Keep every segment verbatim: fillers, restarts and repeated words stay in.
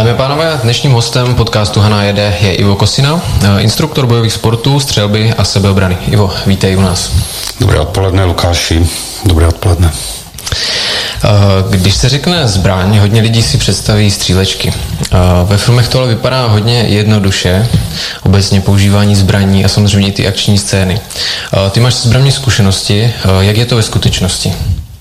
Dámy a pánové, dnešním hostem podcastu Hana jede je Ivo Kosina, instruktor bojových sportů, střelby a sebeobrany. Ivo, vítej u nás. Dobré odpoledne, Lukáši. Dobré odpoledne. Když se řekne zbraň, hodně lidí si představí střílečky. Ve filmech to ale vypadá hodně jednoduše, obecně používání zbraní a samozřejmě i ty akční scény. Ty máš zbraní zkušenosti, jak je to ve skutečnosti?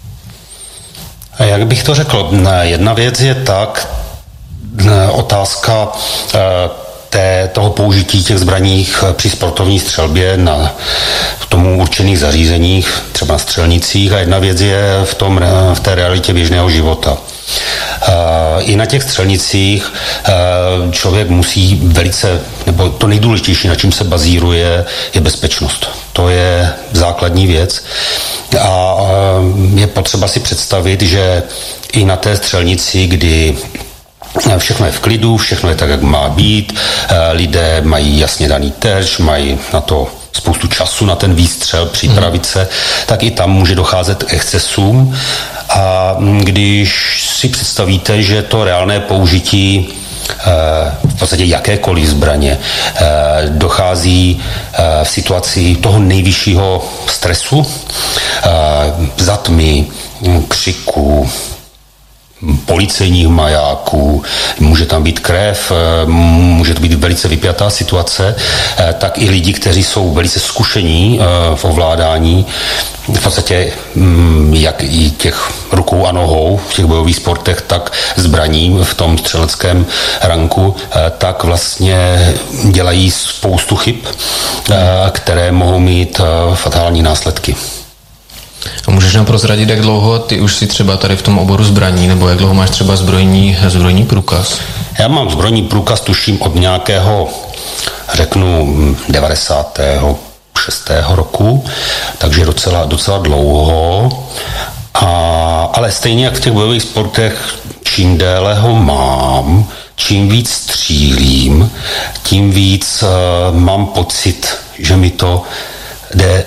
Jak bych to řekl, jedna věc je tak, otázka té, toho použití těch zbraních při sportovní střelbě na tomu určených zařízeních, třeba na střelnicích, a jedna věc je v, tom, v té realitě běžného života. I na těch střelnicích člověk musí velice, nebo to nejdůležitější, na čím se bazíruje, je bezpečnost. To je základní věc. A je potřeba si představit, že i na té střelnici, kdy všechno je v klidu, všechno je tak, jak má být, lidé mají jasně daný terč, mají na to spoustu času na ten výstřel, připravit se, tak i tam může docházet k excesům. A když si představíte, že to reálné použití v podstatě jakékoliv zbraně dochází v situaci toho nejvyššího stresu, zatmy, křiku, policejních majáků, může tam být krev, může to být velice vypjatá situace, tak i lidi, kteří jsou velice zkušení v ovládání, v podstatě jak i těch rukou a nohou v těch bojových sportech, tak zbraním v tom střeleckém ranku, tak vlastně dělají spoustu chyb, které mohou mít fatální následky. A můžeš nám prozradit, jak dlouho ty už si třeba tady v tom oboru zbraní, nebo jak dlouho máš třeba zbrojní, zbrojní průkaz? Já mám zbrojní průkaz, tuším, od nějakého, řeknu, devadesátého šestého roku, takže docela, docela dlouho. A, ale stejně jak v těch bojových sportech, čím déle ho mám, čím víc střílím, tím víc uh, mám pocit, že mi to jde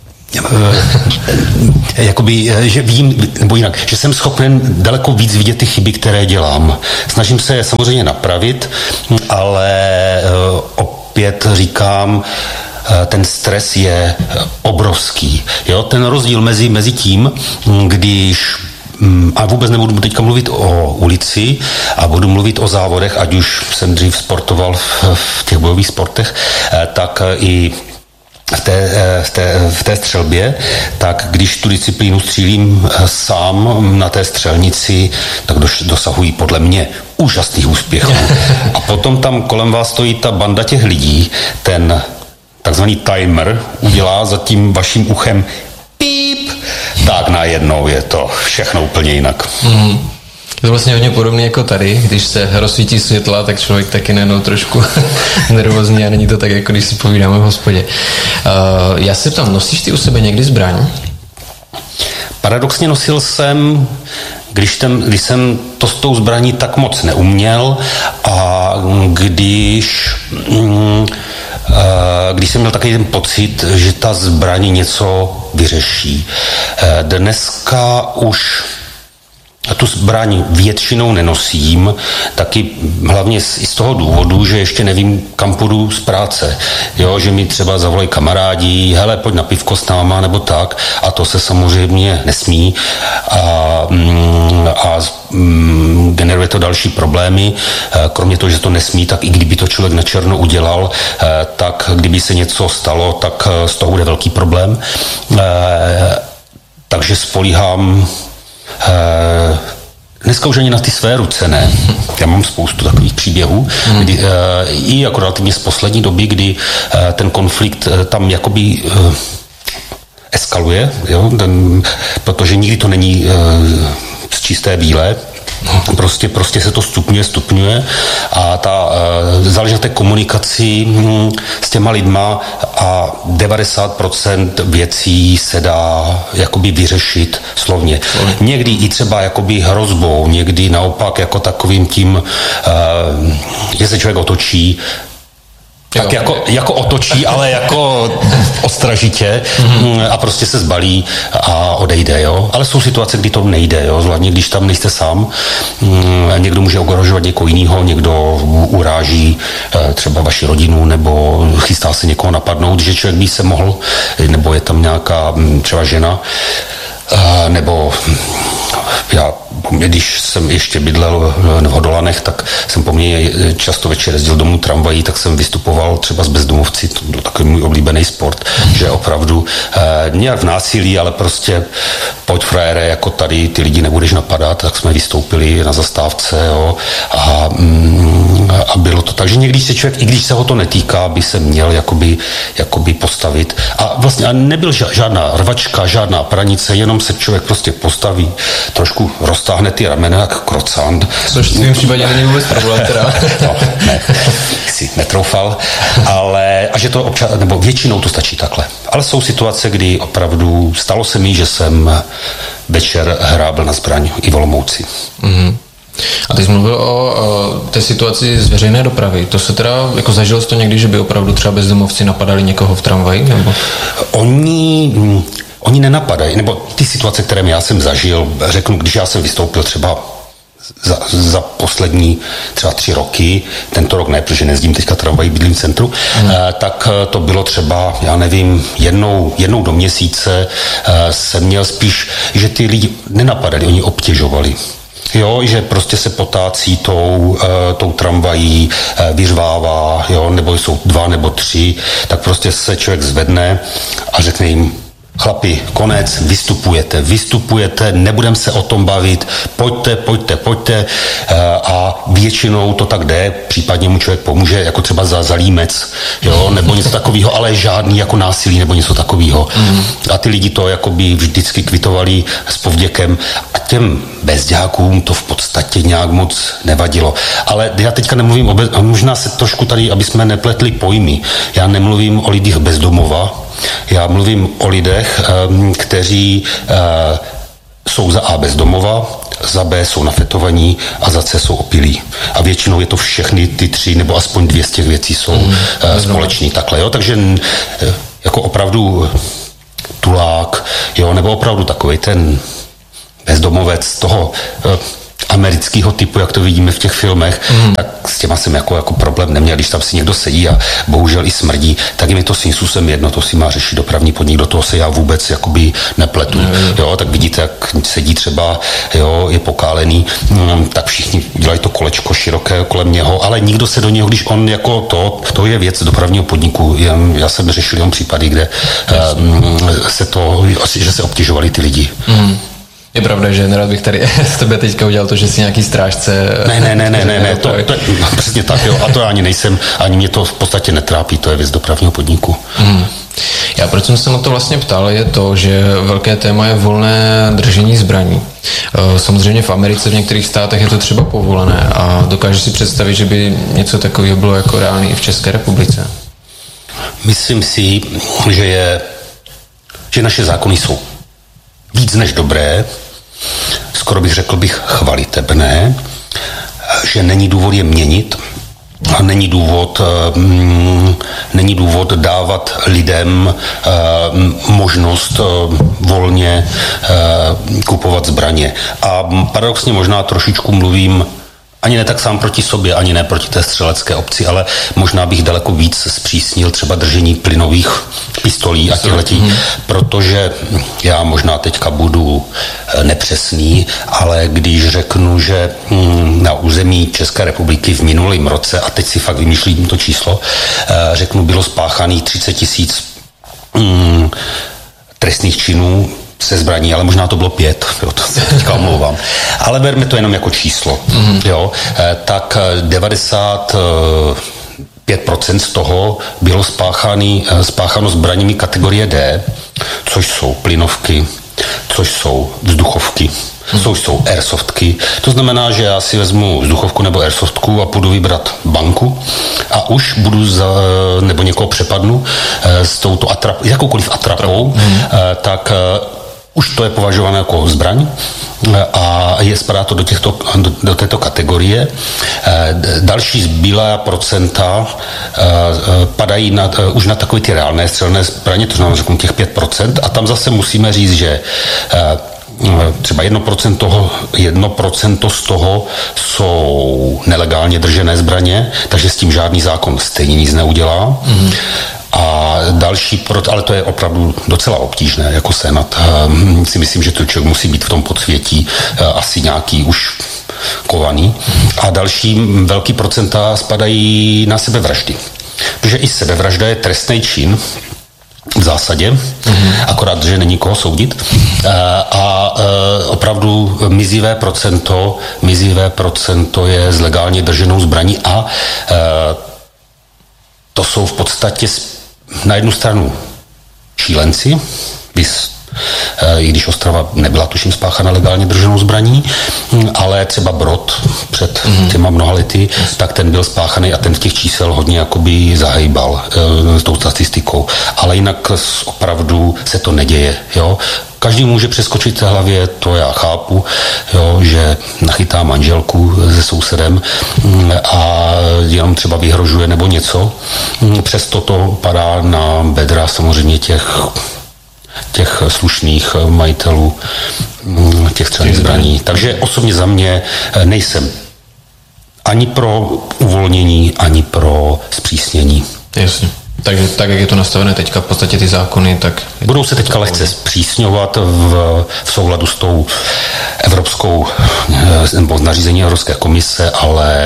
jakoby, že vím, nebo jinak, že jsem schopen daleko víc vidět ty chyby, které dělám. Snažím se je samozřejmě napravit, ale opět říkám, ten stres je obrovský. Jo? Ten rozdíl mezi, mezi tím, když a vůbec nebudu teďka mluvit o ulici a budu mluvit o závodech, ať už jsem dřív sportoval v, v těch bojových sportech, tak i V té, v, té, v té střelbě, tak když tu disciplínu střílím sám na té střelnici, tak dosahují podle mě úžasných úspěchů. A potom tam kolem vás stojí ta banda těch lidí, ten takzvaný timer udělá za tím vaším uchem píp, tak najednou je to všechno úplně jinak. Mm. Je to vlastně hodně podobné jako tady, když se rozsvítí světla, tak člověk taky najednou trošku nervózní a není to tak, jako když si povídáme v hospodě. Uh, já se ptám, nosíš ty u sebe někdy zbraň? Paradoxně nosil jsem, když, ten, když jsem to s tou zbraní tak moc neuměl a když... Mm, když jsem měl takový ten pocit, že ta zbraň něco vyřeší. Dneska už a tu zbraň většinou nenosím, taky hlavně i z toho důvodu, že ještě nevím, kam půjdu z práce. Jo, že mi třeba zavolají kamarádi, hele, pojď na pivko s náma, nebo tak, a to se samozřejmě nesmí a, a mm, generuje to další problémy. Kromě toho, že to nesmí, tak i kdyby to člověk na černo udělal, tak kdyby se něco stalo, tak z toho bude velký problém. Takže spolíhám Uh, dneska už ani na ty své ruce ne. Já mám spoustu takových příběhů, hmm. kdy, uh, i jako relativně z poslední doby, kdy uh, ten konflikt uh, tam jakoby uh, eskaluje, jo? Ten, protože nikdy to není uh, z čisté bílé. Prostě, prostě se to stupňuje, stupňuje a ta uh, záleží na té komunikaci hm, s těma lidma a devadesát procent věcí se dá jakoby vyřešit slovně. Mm. Někdy i třeba jakoby hrozbou, někdy naopak jako takovým tím, uh, že se člověk otočí Tak jako, jako otočí, ale jako ostražitě mm-hmm. a prostě se zbalí a odejde, jo. Ale jsou situace, kdy to nejde, jo. Zvláště když tam nejste sám, někdo může ohrožovat někoho jiného, někdo uráží třeba vaši rodinu nebo chystá se někoho napadnout, že člověk by se mohl, nebo je tam nějaká třeba žena, nebo já, když jsem ještě bydlel v Hodolanech, tak jsem poměrně často večer jezdil domů tramvají, tak jsem vystupoval třeba s bezdomovci, to byl takový můj oblíbený sport, že opravdu eh, nějak v násilí, ale prostě pojď frajere, jako tady ty lidi nebudeš napadat, tak jsme vystoupili na zastávce, jo, a, mm, a bylo to tak, že někdy se člověk, i když se ho to netýká, by se měl jakoby, jakoby postavit a vlastně a nebyl žádná rvačka, žádná pranice, jenom se člověk prostě postaví, trošku roztáhne ty ramena jak krocant. Což v tvým případě není vůbec problém teda. No, ne, si netroufal, ale a že to občas, nebo většinou to stačí takhle. Ale jsou situace, kdy opravdu stalo se mi, že jsem večer hrábl na zbraň i v Olomouci. Mm-hmm. A ty jsi mluvil o, o té situaci z veřejné dopravy. To se teda, jako zažil jsi to někdy, že by opravdu třeba bezdomovci napadali někoho v tramvaji? Nebo? Oni... Oni nenapadají, nebo ty situace, které já jsem zažil, řeknu, když já jsem vystoupil třeba za, za poslední třeba tři roky, tento rok ne, protože nejezdím teďka tramvají, bydlím v centru, hmm. eh, tak to bylo třeba, já nevím, jednou, jednou do měsíce eh, jsem měl spíš, že ty lidi nenapadali, oni obtěžovali. Jo, že prostě se potácí tou, e, tou tramvají, e, vyřvává, jo, nebo jsou dva nebo tři, tak prostě se člověk zvedne a řekne jim, chlapi, konec, vystupujete, vystupujete, nebudem se o tom bavit, pojďte, pojďte, pojďte a většinou to tak jde, případně mu člověk pomůže, jako třeba za, za límec, jo, nebo něco takového, ale žádný jako násilí nebo něco takového. Mm. A ty lidi to jakoby vždycky kvitovali s povděkem a těm bezďákům to v podstatě nějak moc nevadilo. Ale já teďka nemluvím o bez, možná se trošku tady, aby jsme nepletli pojmy, já nemluvím o lidích bezdomova, já mluvím o lidech, kteří jsou za A bezdomova, za B jsou nafetovaní a za C jsou opilí. A většinou je to všechny ty tři, nebo aspoň dvě z těch věcí jsou mm, společní takhle. Jo? Takže jako opravdu tulák, jo? Nebo opravdu takovej ten bezdomovec toho amerického typu, jak to vidíme v těch filmech, mm. tak s těma jsem jako, jako problém neměl, když tam si někdo sedí a bohužel i smrdí, tak jim je to svým způsobem jedno, to si má řešit dopravní podnik, do toho se já vůbec jakoby nepletu. Mm. Jo, tak vidíte, jak sedí třeba, jo, je pokálený, mm, tak všichni dělají to kolečko široké kolem něho, ale nikdo se do něho, když on jako to, to je věc dopravního podniku, jen, já jsem řešil jenom případy, kde um, se to, že se obtěžovali ty lidi. Mm. Je pravda, že nerad bych tady z tebe teďka udělal to, že jsi nějaký strážce. Ne, ne, ne, ne, ne, ne to, to je no, přesně tak, jo, a to já ani nejsem, ani mě to v podstatě netrápí, to je věc dopravního podniku. Hmm. Já proč jsem se na to vlastně ptal, je to, že velké téma je volné držení zbraní. Samozřejmě v Americe, v některých státech je to třeba povolené a dokážeš si představit, že by něco takového bylo jako reálné i v České republice? Myslím si, že je, že naše zákony jsou víc než dobré, skoro bych řekl bych chvalitebné, že není důvod je měnit a není důvod, mm, není důvod dávat lidem mm, možnost mm, volně mm, kupovat zbraně. A paradoxně možná trošičku mluvím ani ne tak sám proti sobě, ani ne proti té střelecké obci, ale možná bych daleko víc zpřísnil třeba držení plynových pistolí a těhletí, mm. protože já možná teďka budu nepřesný, ale když řeknu, že na území České republiky v minulém roce, a teď si fakt vymýšlím to číslo, řeknu, bylo spáchaných třicet tisíc mm, trestných činů se zbraní, ale možná to bylo pět, jo, to se teďka omlouvám. Ale berme to jenom jako číslo, mm-hmm. jo, tak devadesát pět procent z toho bylo spáchaný, spáchano zbraněmi kategorie D, což jsou plynovky, což jsou vzduchovky, hmm. což jsou airsoftky. To znamená, že já si vezmu vzduchovku nebo airsoftku a půjdu vybrat banku a už budu za, nebo někoho přepadnu s touto atrap, jakoukoliv atrapou, hmm. tak už to je považováno jako zbraň a je, spadá to do, těchto, do, do této kategorie. Další zbylá procenta padají na, už na takové ty reálné střelné zbraně, to znamená řeknu těch pět procent, a tam zase musíme říct, že třeba jedno procento toho, jedno procento z toho jsou nelegálně držené zbraně, takže s tím žádný zákon stejně nic neudělá. Mm-hmm. A další, ale to je opravdu docela obtížné, jako Senát. Si myslím, že to člověk musí být v tom podsvětí asi nějaký už kovaný. A další velký procenta spadají na sebevraždy. Protože i sebevražda je trestný čin, v zásadě, mm-hmm. akorát, že není koho soudit. A, a opravdu mizivé procento, mizivé procento je s legálně drženou zbraní a, a to jsou v podstatě na jednu stranu šílenci, bys, i když Ostrava nebyla tuším spáchána legálně drženou zbraní, ale třeba Brod před mm-hmm. těma mnoha lety, yes. tak ten byl spáchaný a ten v těch čísel hodně jakoby zahejbal e, s tou statistikou. Ale jinak opravdu se to neděje. Jo? Každý může přeskočit v hlavě, to já chápu, jo, že nachytá manželku se sousedem a jenom třeba vyhrožuje nebo něco. Přesto to padá na bedra samozřejmě těch těch slušných majitelů těch střelných zbraní. Takže osobně za mě nejsem ani pro uvolnění, ani pro zpřísnění. Jasně. Takže tak, jak je to nastavené teďka, v podstatě ty zákony, tak... Budou se teďka lehce zpřísňovat v, v souladu s tou evropskou, nebo nařízení Evropské komise, ale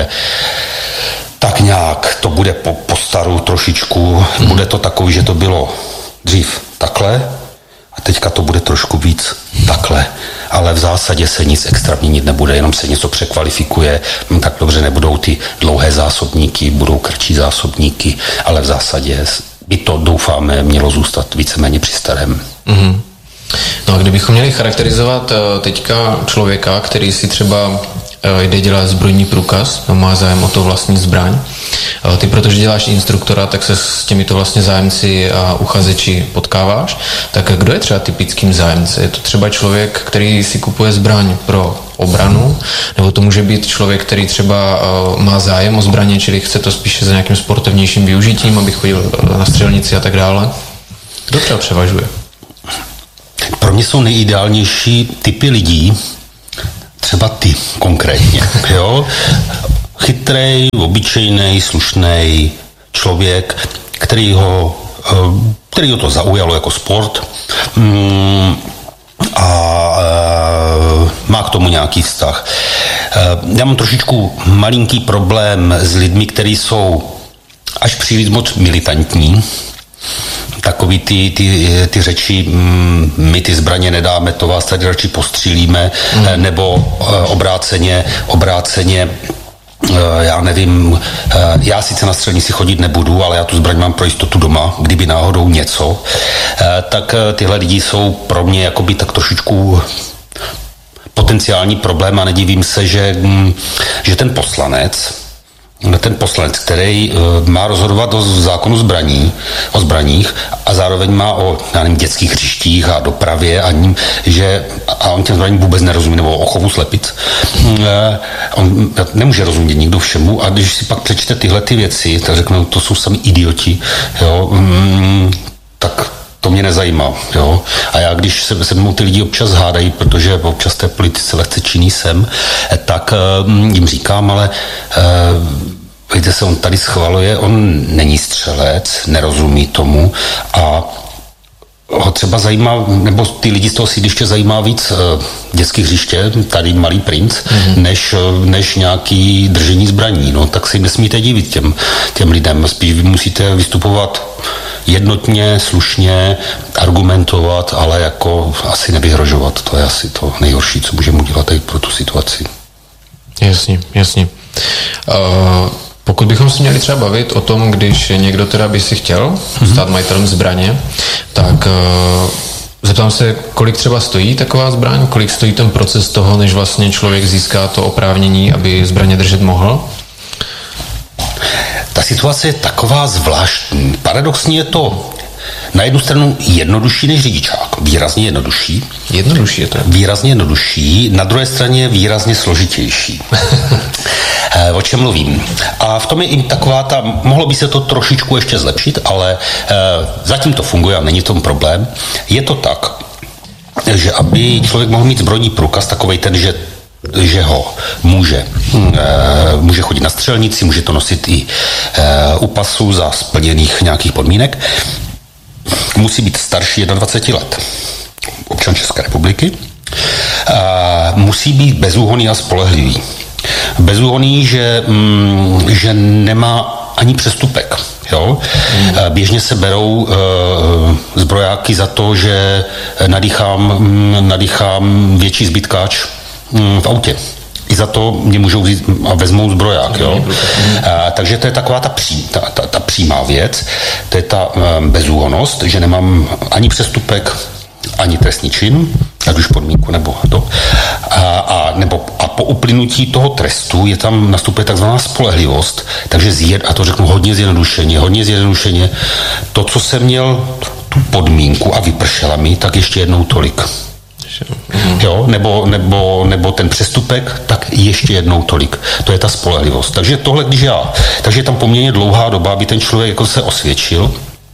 tak nějak to bude po, po staru trošičku. Hmm. Bude to takový, že to bylo dřív takhle, a teďka to bude trošku víc takhle, ale v zásadě se nic extra měnit nebude, jenom se něco překvalifikuje, tak dobře nebudou ty dlouhé zásobníky, budou kratší zásobníky, ale v zásadě by to, doufáme, mělo zůstat víceméně při starém. Mm-hmm. No a kdybychom měli charakterizovat teďka člověka, který si třeba jde dělat zbrojní průkaz, má zájem o to vlastní zbraň. Ty, protože děláš instruktora, tak se s těmito vlastně zájemci a uchazeči potkáváš. Tak kdo je třeba typickým zájemce? Je to třeba člověk, který si kupuje zbraň pro obranu, nebo to může být člověk, který třeba má zájem o zbraně, čili chce to spíše za nějakým sportovnějším využitím, aby chodil na střelnici a tak dále. Kdo třeba převažuje? Pro mě jsou nejideálnější typy lidí, třeba ty konkrétně, jo? Chytrej, obyčejnej, slušnej člověk, který ho, který ho to zaujalo jako sport a má k tomu nějaký vztah. Já mám trošičku malinký problém s lidmi, kteří jsou až příliš moc militantní, takový ty, ty, ty řeči, my ty zbraně nedáme, to vás tady radši postřílíme, mm. nebo obráceně, obráceně, já nevím, já sice na střelnici chodit nebudu, ale já tu zbraň mám pro jistotu doma, kdyby náhodou něco, tak tyhle lidi jsou pro mě jakoby tak trošičku potenciální problém a nedivím se, že, že ten poslanec, ten poslanec, který má rozhodovat o zákonu zbraní, o zbraních a zároveň má o já nevím, dětských hřištích a dopravě a, ním, že, a on těm zbraním vůbec nerozumí, nebo o chovu slepic. On nemůže rozumět nikdo všemu a když si pak přečte tyhle ty věci, tak řeknou, to jsou sami idioti, jo, tak to mě nezajímá, jo. A já, když se se mnou ty lidi občas hádají, protože občas té politice lehce činný jsem, tak uh, jim říkám, ale uh, víte se, on tady schvaluje, on není střelec, nerozumí tomu a ho třeba zajímá, nebo ty lidi z toho sídliště zajímá víc uh, dětských hřiště, tady Malý princ, mm-hmm. než, než nějaký držení zbraní, no, tak si nesmíte divit těm, těm lidem, spíš vy musíte vystupovat jednotně, slušně, argumentovat, ale jako asi nevyhrožovat. To je asi to nejhorší, co můžeme udělat tady pro tu situaci. Jasně, jasně. Uh, pokud bychom se měli třeba bavit o tom, když někdo teda by si chtěl mm-hmm. stát majitelem zbraně, tak uh, zeptám se, kolik třeba stojí taková zbraň, kolik stojí ten proces toho, než vlastně člověk získá to oprávnění, aby zbraně držet mohl? Ta situace je taková zvláštní. Paradoxně je to na jednu stranu jednodušší než řidičák. Výrazně jednodušší. Jednodušší je to. Výrazně jednodušší. Na druhé straně výrazně složitější. o čem mluvím. A v tom je i taková ta, mohlo by se to trošičku ještě zlepšit, ale zatím to funguje a není tom problém. Je to tak, že aby člověk mohl mít zbrojní průkaz, takovej ten, že že ho může, může chodit na střelnici, může to nosit i u pasu za splněných nějakých podmínek, musí být starší dvacet jedna let, občan České republiky, musí být bezúhonný a spolehlivý. Bezúhonný, že, že nemá ani přestupek. Jo? Hmm. Běžně se berou e, zbrojáky za to, že nadýchám, nadýchám větší zbytkáč v autě. I za to mě můžou vzít a vezmou zbroják. Jo? A, takže to je taková ta, pří, ta, ta, ta přímá věc, to je ta um, bezúhonnost, že nemám ani přestupek, ani trestný čin, ať už podmínku nebo to. A, a, nebo, a po uplynutí toho trestu je tam nastupuje takzvaná spolehlivost, takže zjed, a to řeknu hodně zjednodušeně, hodně zjednodušeně, to, co jsem měl tu podmínku a vypršela mi, tak ještě jednou tolik. Jo, nebo, nebo, nebo ten přestupek, tak ještě jednou tolik. To je ta spolehlivost. Takže tohle, když já, takže je tam poměrně dlouhá doba, aby ten člověk jako se osvědčil.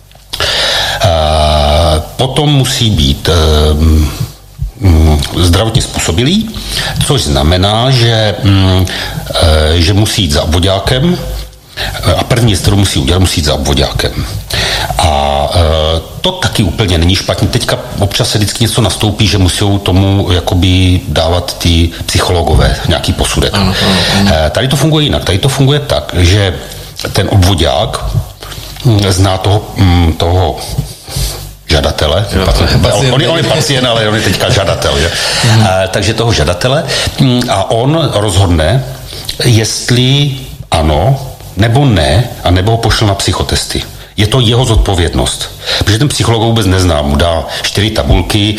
A potom musí být um, zdravotně způsobilý, což znamená, že, um, že musí jít za obvoďákem a první věc, kterou musí udělat, musí jít za obvoďákem. A e, to taky úplně není špatně. Teďka občas se vždycky něco nastoupí, že musí tomu jakoby dávat ty psychologové nějaký posudek. Ano, ano, ano. E, tady to funguje jinak. Tady to funguje tak, že ten obvoďák zná toho, toho žadatele. Jo, pacient, on, on je pacient, ale on je teďka žadatel. Je. Mhm. E, takže toho žadatele a on rozhodne, jestli ano, nebo ne, a nebo ho pošle na psychotesty. Je to jeho zodpovědnost. Protože ten psycholog vůbec nezná. Mu dá čtyři tabulky,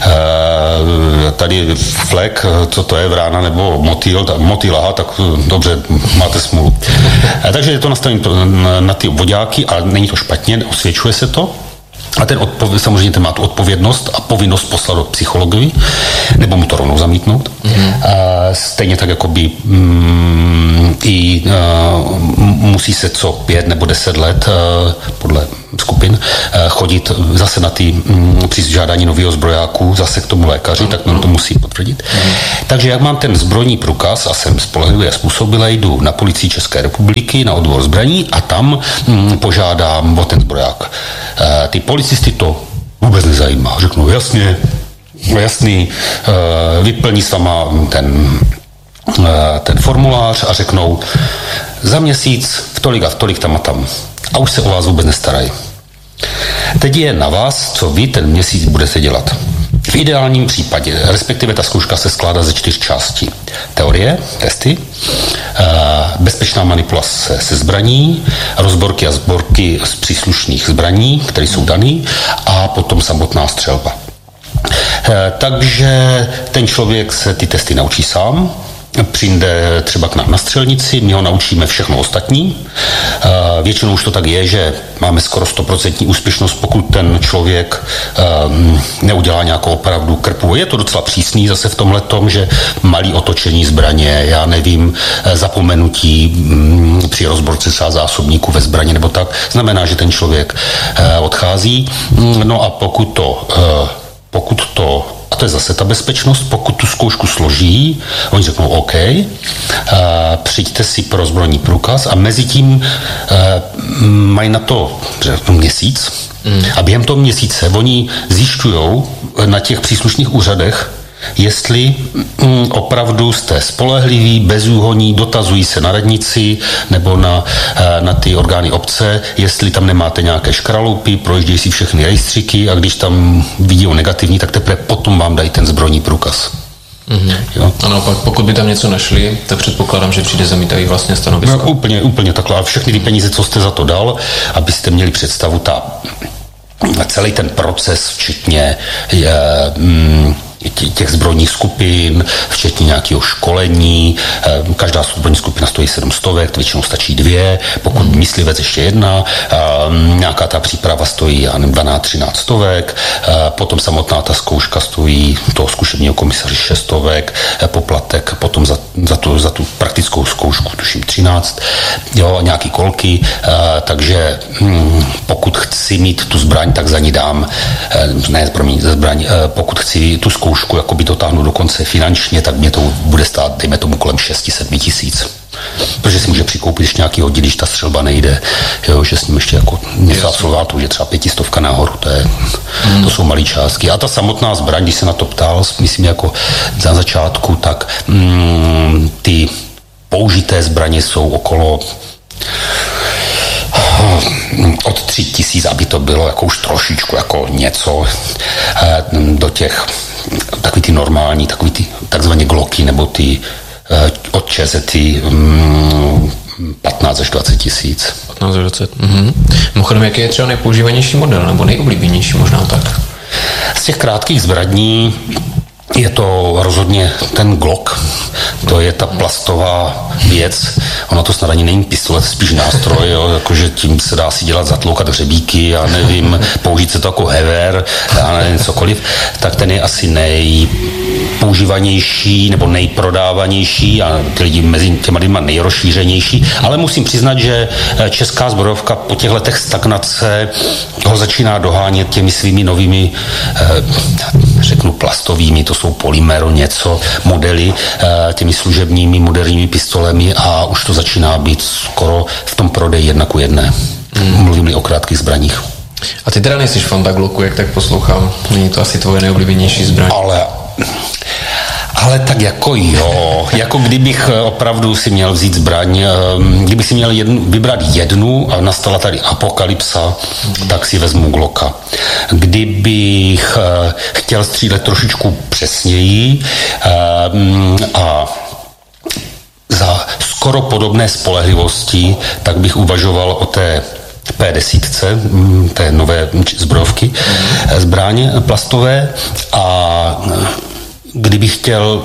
tady flek, co to je, vrána nebo motýl, motýl, aha, tak dobře, máte smůlu. Takže je to nastavení na ty obvoďáky a není to špatně, osvědčuje se to. A ten odpov- samozřejmě ten má tu odpovědnost a povinnost poslat do psychologovi, nebo mu to rovnou zamítnout. Mm-hmm. A stejně tak jakoby mm, i uh, musí se co pět nebo deset let uh, podle skupin uh, chodit zase na ty um, při žádání nového zbrojáku, zase k tomu lékaři, mm-hmm. tak nám to musí potvrdit. Mm-hmm. Takže jak mám ten zbrojní průkaz a jsem spolehlivý a způsobilý, jdu na policii České republiky, na odbor zbraní a tam um, požádám o ten zbroják. Uh, ty policisty to vůbec nezajímá. Řeknou, jasně, jasný, uh, vyplní sama ten, uh, ten formulář a řeknou, za měsíc v tolik a v tolik tam a tam. A už se o vás vůbec nestarají. Teď je na vás, co vy ten měsíc budete dělat. V ideálním případě, respektive ta zkouška se skládá ze čtyř částí. Teorie, testy, bezpečná manipulace se zbraní, rozborky a sborky z příslušných zbraní, které jsou daný, a potom samotná střelba. Takže ten člověk se ty testy naučí sám, přijde třeba k nám na střelnici, my ho naučíme všechno ostatní. Většinou už to tak je, že máme skoro sto procent úspěšnost, pokud ten člověk neudělá nějakou opravdu krpu. Je to docela přísný zase v tomhletom, že malý otočení zbraně, já nevím, zapomenutí při rozborce třeba zásobníku ve zbraně nebo tak, znamená, že ten člověk odchází. No a pokud to, pokud to a to je zase ta bezpečnost, pokud tu zkoušku složí, oni řeknou OK, uh, přijďte si pro zbrojní průkaz a mezi tím uh, mají na to řeknu, měsíc mm. a během toho měsíce oni zjišťují na těch příslušných úřadech, jestli mm, opravdu jste spolehliví, bezúhonní, dotazují se na radnici nebo na, na ty orgány obce, jestli tam nemáte nějaké škraloupy, projíždějí si všechny rejstříky a když tam vidí o negativní, tak teprve potom vám dají ten zbrojní průkaz. Mm-hmm. Jo? A naopak, pokud by tam něco našli, tak předpokládám, že přijde zamítají vlastně stanovisko. No, úplně, úplně takhle. A všechny ty peníze, co jste za to dal, abyste měli představu, ta, celý ten proces, včetně je, mm, těch zbrojních skupin, včetně nějakého školení. Každá zbrojní skupina stojí sedm stovek, většinou stačí dvě, pokud myslivec ještě jedna. Nějaká ta příprava stojí dvanáct třináct stovek, potom samotná ta zkouška stojí toho zkušebního komisaře šest stovek, poplatek potom za, za, tu, za tu praktickou zkoušku tuším třináct, jo, nějaký kolky, takže pokud chci mít tu zbraň, tak za ní dám, ne promiň, zbraň, pokud chci tu zkoušku jakoby dotáhnout do konce finančně, tak mě to bude stát, dejme tomu, kolem šest sedm tisíc. Protože si může přikoupit ještě nějaký hodin, když ta střelba nejde, jo, že s ním ještě jako něco absolvovat, to je třeba pětistovka nahoru, to, je, hmm. to jsou malé částky. A ta samotná zbraň, když se na to ptal, myslím jako na začátku, tak mm, ty použité zbraně jsou okolo od tři tisíc, aby to bylo jako už trošičku jako něco do těch takový ty normální, takový ty takzvané gloky nebo ty od čezety patnáct až dvacet tisíc. patnáct až dvacet. Mhm. Mimochodem, jaký je třeba nejpoužívanější model nebo nejoblíbenější možná tak? Z těch krátkých zbraní je to rozhodně ten Glock, to je ta plastová věc, ono to snad ani není pistolet, spíš nástroj, jo, jakože tím se dá si dělat zatloukat hřebíky, já nevím, použít se to jako hever, já nevím, cokoliv, tak ten je asi nejpoužívanější nebo nejprodávanější a ty lidi mezi těma lidma nejrozšířenější, ale musím přiznat, že česká zbrojovka po těch letech stagnace ho začíná dohánět těmi svými novými, řeknu plastovými, to jsou Polymero něco, modely, těmi služebními moderními pistolemi a už to začíná být skoro v tom prodeji jedna ku jedné. Hmm. Mluvím-li o krátkých zbraních. A ty teda nejsiš fanda Glocku, jak tak poslouchám. Není to asi tvoje nejoblíbenější zbraň. Ale... Ale tak jako jo, jako kdybych opravdu si měl vzít zbraň, kdybych si měl jednu, vybrat jednu a nastala tady apokalypsa, tak si vezmu Glocka. Kdybych chtěl střílet trošičku přesněji a za skoro podobné spolehlivosti, tak bych uvažoval o té P deset, té nové zbrojovky, zbraně plastové a kdybych chtěl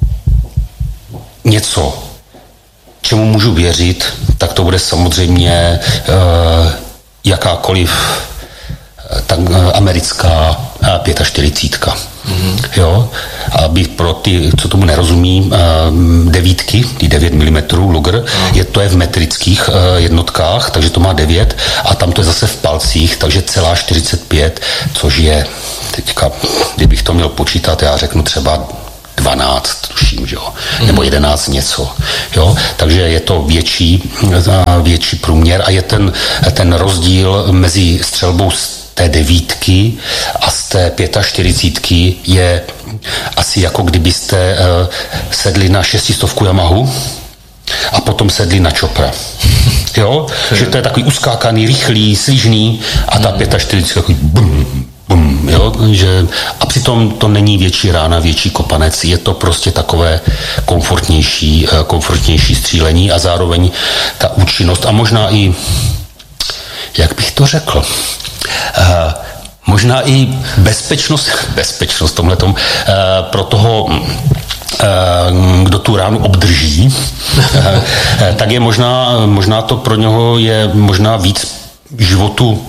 něco, čemu můžu věřit, tak to bude samozřejmě uh, jakákoliv tak, uh, americká čtyřicet pět. Mm-hmm. Jo? Aby pro ty, co tomu nerozumí, uh, devítky, ty devět milimetrů Luger, mm. je, to je v metrických uh, jednotkách, takže to má devět a tam to je zase v palcích, takže celá čtyřicet pět, což je teďka, kdybych to měl počítat, já řeknu třeba dvanáct, tuším, že jo, mm. nebo jedenáct něco, jo, takže je to větší, větší průměr a je ten, ten rozdíl mezi střelbou z té devítky a z té čtyřicet pět je asi jako kdybyste uh, sedli na šestistovku Yamahu a potom sedli na Chopra. Jo, že to je takový uskákaný, rychlý, svižný a ta čtyřicet pět takový bum, bum, jo, že a přitom to není větší rána, větší kopanec, je to prostě takové komfortnější, komfortnější střílení a zároveň ta účinnost a možná i, jak bych to řekl, uh, možná i bezpečnost, bezpečnost tomhletom, uh, pro toho kdo tu ránu obdrží, tak je možná, možná to pro něho je možná víc životu,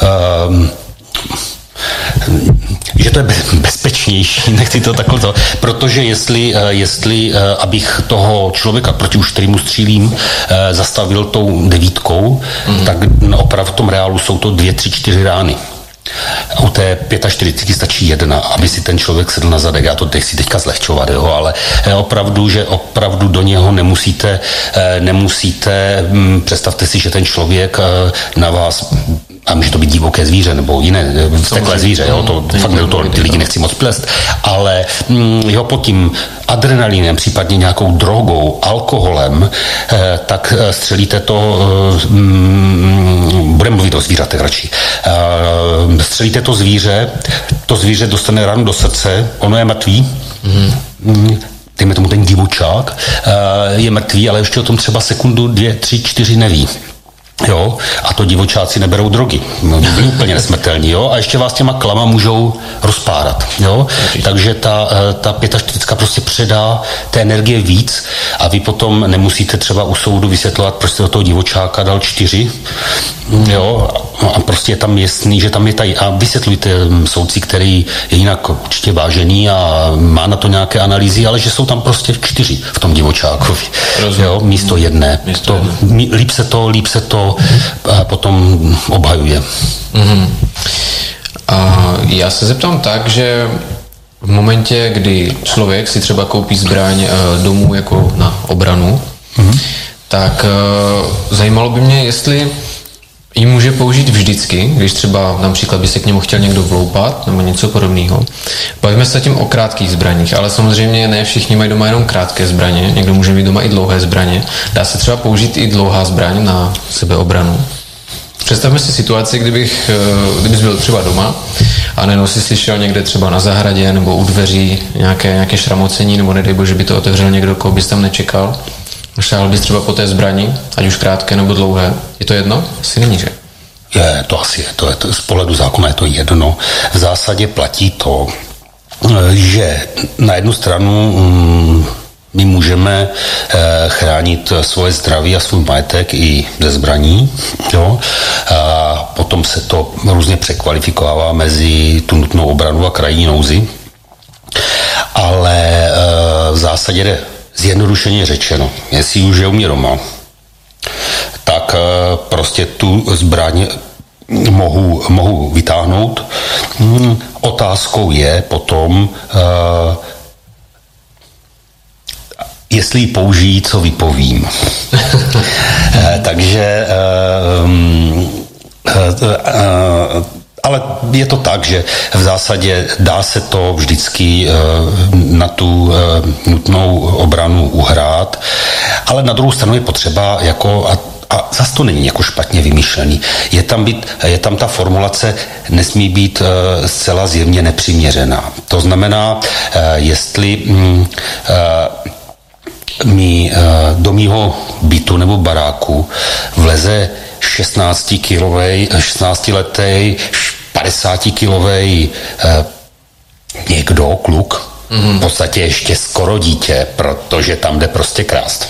že to je bezpečnější, nechci to takhle to, protože jestli, jestli abych toho člověka, proti už kterýmu střílím, zastavil tou devítkou, mm. tak opravdu v tom reálu jsou to dvě, tři, čtyři rány. U té čtyřicet pět stačí jedna, aby si ten člověk sedl na zadek. Já to nechci teďka zlehčovat, jo, ale opravdu, že opravdu do něho nemusíte, nemusíte, představte si, že ten člověk na vás, a může to být divoké zvíře nebo jiné vsteklé zvíře, jo, to to fakt to, ty lidi nechci moc plést, ale jo, pod tím adrenalinem, případně nějakou drogou, alkoholem, tak střelíte to, budeme mluvit o zvířatech radši, střelíte to zvíře, to zvíře dostane ranu do srdce, ono je mrtvý, mm. dejme tomu ten divočák, je mrtvý, ale ještě o tom třeba sekundu, dvě, tři, čtyři neví. Jo, a to divočáci neberou drogy. No, byli úplně nesmrtelní, jo, a ještě vás těma klama můžou rozpárat, jo. Takže ta, ta čtyřicet pět prostě předá té energie víc a vy potom nemusíte třeba u soudu vysvětlovat, proč jste do toho divočáka dal čtyři, jo, a prostě je tam jasný, že tam je tady, a vysvětlujte soudci, který je jinak určitě vážený a má na to nějaké analýzy, ale že jsou tam prostě čtyři v tom divočákovi, jo, místo jedné. Mm-hmm. A já se zeptám tak, že v momentě, kdy člověk si třeba koupí zbraň domů jako na obranu, mm-hmm. tak zajímalo by mě, jestli ji může použít vždycky, když třeba například by se k němu chtěl někdo vloupat nebo něco podobného. Bavíme se tím o krátkých zbraních, ale samozřejmě ne všichni mají doma jenom krátké zbraně, někdo může mít doma i dlouhé zbraně. Dá se třeba použít i dlouhá zbraň na sebeobranu. Představme si situaci, kdybych, kdybys byl třeba doma a najednou si slyšel někde třeba na zahradě nebo u dveří nějaké, nějaké šramocení, nebo nedej bože, by to otevřel někdo, koho bys tam nečekal. Šáhl bys třeba po té zbrani, ať už krátké nebo dlouhé. Je to jedno? Asi není, že? Je, to asi je. To je to, z pohledu zákona je to jedno. V zásadě platí to, že na jednu stranu mm, my můžeme eh, chránit svoje zdraví a svůj majetek i ze zbraní. Jo? A potom se to různě překvalifikovává mezi tu nutnou obranu a krajní nouzi. Ale eh, v zásadě jde zjednodušeně řečeno, jestli už je u mě doma, tak prostě tu zbraň mohu, mohu vytáhnout. Otázkou je potom, jestli ji použijí, co vypovím. Takže ale je to tak, že v zásadě dá se to vždycky na tu nutnou obranu uhrát, ale na druhou stranu je potřeba jako, a, a zase to není jako špatně vymyšlený, je tam, být, je tam ta formulace nesmí být zcela zjevně nepřiměřená. To znamená, jestli mi do mýho bytu nebo baráku vleze šestnáctikilovej, šestnáctiletý, padesátikilovej eh, někdo, kluk, mm-hmm. v podstatě ještě skoro dítě, protože tam jde prostě krást.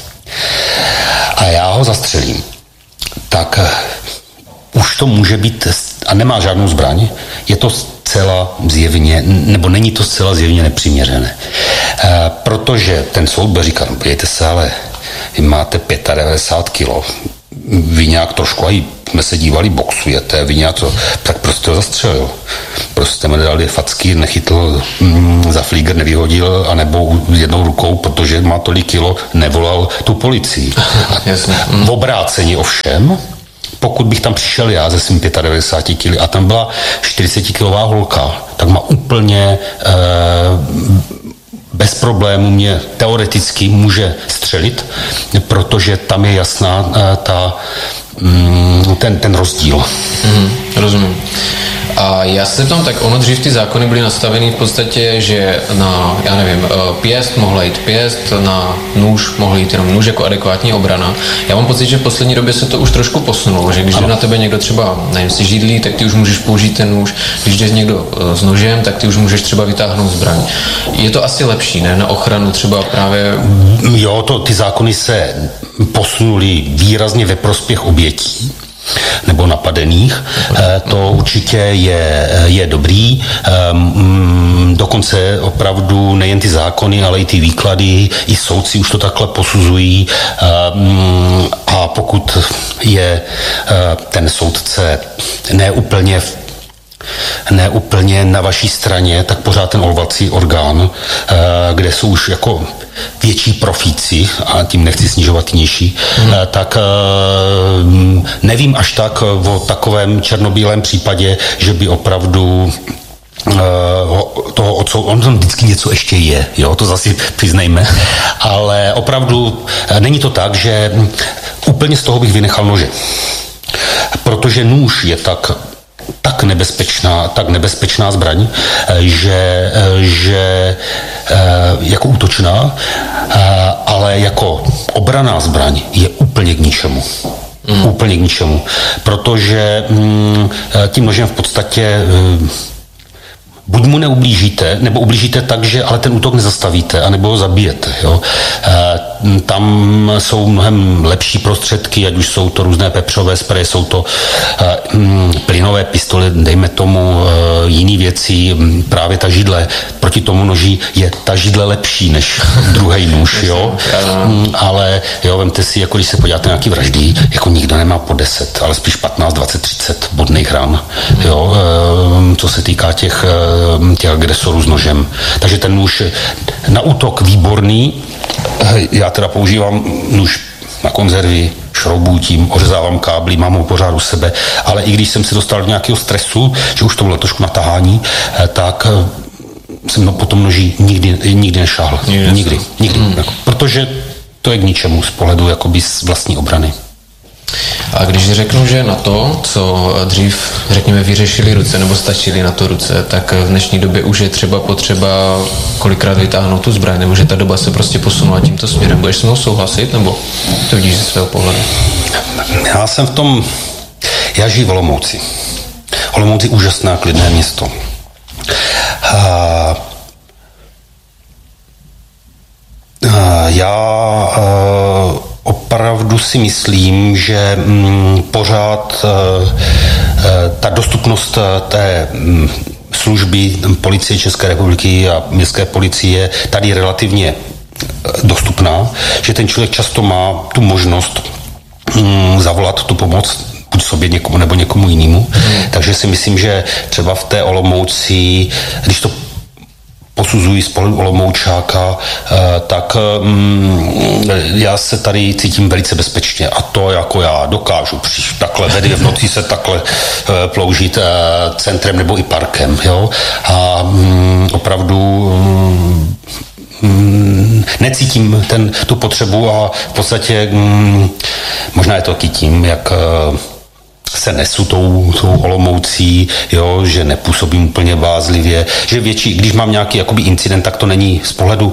A já ho zastřelím. Tak eh, už to může být, a nemá žádnou zbraň, je to zcela zjevně, nebo není to zcela zjevně nepřiměřené. Eh, protože ten soud bude říkat, no podívejte se, ale vy máte devadesát pět kilo, vy nějak trošku, a jsme se dívali, boxujete, vy nějak to, tak prostě ho zastřelil. Prostě mi dali facky, nechytl mm, za flíger, nevyhodil, anebo jednou rukou, protože má tolik kilo, nevolal tu policii. V obrácení ovšem, pokud bych tam přišel já ze svým devadesát pět kily a tam byla čtyřicetikilová holka, tak má úplně eh, bez problému mě teoreticky může střelit, protože tam je jasná ta, ten, ten rozdíl. Mm, rozumím. A já se tam tak, ono dřív ty zákony byly nastaveny v podstatě, že na, já nevím, pěst mohla jít pěst, na nůž mohl jít jenom nůž jako adekvátní obrana. Já mám pocit, že v poslední době se to už trošku posunulo, že když jde na tebe někdo třeba, nevím, si židlí, tak ty už můžeš použít ten nůž. Když jde někdo s nožem, tak ty už můžeš třeba vytáhnout zbraň. Je to asi lepší, ne? Na ochranu třeba právě... Jo, to, ty zákony se posunuly výrazně ve prospěch obětí nebo napadených. To určitě je, je dobrý. Dokonce opravdu nejen ty zákony, ale i ty výklady, i soudci už to takhle posuzují. A pokud je ten soudce neúplně neúplně na vaší straně, tak pořád ten odvolací orgán, kde jsou už jako větší profíci, a tím nechci snižovat nižší, hmm. tak nevím až tak o takovém černobílém případě, že by opravdu toho odsou, on tam vždycky něco ještě je, jo, to zase přiznejme, ale opravdu není to tak, že úplně z toho bych vynechal nože. Protože nůž je tak tak nebezpečná, tak nebezpečná zbraň, že, že jako útočná, ale jako obranná zbraň je úplně k ničemu. Mm. Úplně k ničemu. Protože mm, tím nožem v podstatě mm, buď mu neublížíte, nebo ublížíte tak, že ale ten útok nezastavíte, anebo ho zabijete. Jo? E, tam jsou mnohem lepší prostředky, ať už jsou to různé pepřové spreje, jsou to e, m, plynové pistole, dejme tomu e, jiný věci, m, právě ta židle. Proti tomu noži je ta židle lepší než druhý nůž, jo? M, ale jo, vemte si, jako když se podíváte na nějaký vraždy, jako nikdo nemá po deset, ale spíš patnáct, dvacet, třicet bodných ran, jo? E, co se týká těch těch agresorů s nožem. Takže ten nůž na útok výborný. Já teda používám nůž na konzervy, šroubuji tím, ořezávám kábly, mám ho pořád u sebe, ale i když jsem se dostal do nějakého stresu, že už to bylo trošku na tahání, tak jsem no, po tom noži nikdy, nikdy nešáhl. Nikdy. Nikdy. nikdy. Hmm. Protože to je k ničemu z pohledu jakoby z vlastní obrany. A když řeknu, že na to, co dřív, řekněme, vyřešili ruce nebo stačili na to ruce, tak v dnešní době už je třeba potřeba kolikrát vytáhnout tu zbraň, nebo že ta doba se prostě posunula tímto směrem. Budeš s mnou souhlasit, nebo to vidíš ze svého pohledu? Já jsem v tom, já žiju v Olomouci. Olomouc je úžasné klidné město. A, a já a, opravdu si myslím, že m, pořád e, ta dostupnost té m, služby policie České republiky a městské policie tady je relativně dostupná, že ten člověk často má tu možnost m, zavolat tu pomoc buď sobě někomu nebo někomu jinému. Hmm. Takže si myslím, že třeba v té Olomouci, když to posuzují z pohledu Olomoučáka, tak já se tady cítím velice bezpečně a to jako já dokážu příš, takhle vedy v noci se takhle ploužit centrem nebo i parkem, jo? A opravdu necítím ten, tu potřebu a v podstatě možná je to taky tím, jak se nesu tou, tou Olomoucí, jo, že nepůsobím úplně bázlivě, že větší, když mám nějaký jakoby incident, tak to není z pohledu